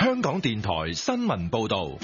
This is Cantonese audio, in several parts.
香港電台新聞報道。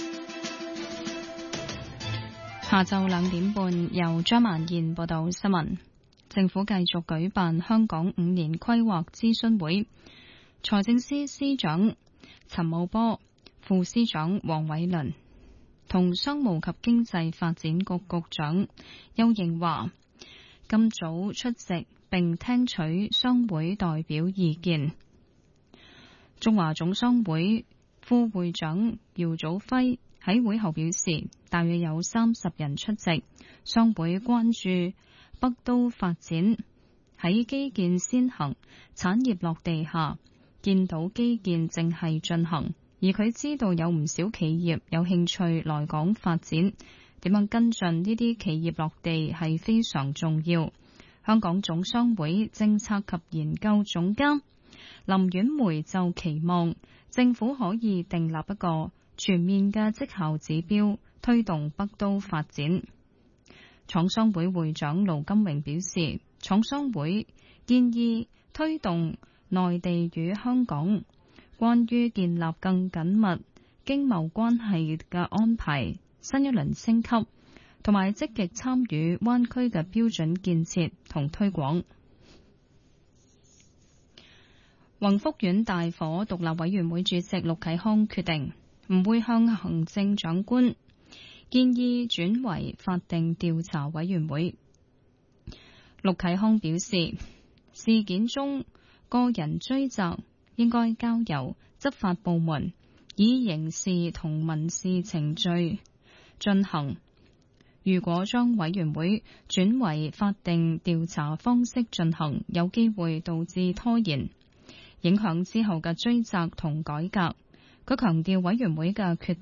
下晝2點半，由張曼燕報道新聞。政府繼續舉辦香港5年規劃諮詢會，財政司司長陳茂波、副司長黃偉綸同商務及經濟發展局局長邱應華今早出席並聽取商會代表意見。中華總商會副會長姚祖輝喺會後表示，大約有30人出席。商會關注北都發展喺基建先行、產業落地下，見到基建正係進行，而佢知道有唔少企業有興趣來港發展，點樣跟進呢啲企業落地係非常重要。香港總商會政策及研究總監林婉梅就期望政府可以訂立一個全面嘅績效指標，推動北都發展。廠商會會長盧金榮表示，廠商會建議推動內地與香港關於建立更緊密經貿關係嘅安排新一輪升級，同埋積極參與灣區嘅標準建設同推廣。宏福苑大火獨立委員會主席陸啟康決定唔會向行政長官建議轉為法定調查委員會。陸啟康表示，事件中個人追責應該交由執法部門以刑事同民事程序進行。如果將委員會轉為法定調查方式進行，有機會導致拖延，影響之後嘅追責同改革。佢強調委員會嘅決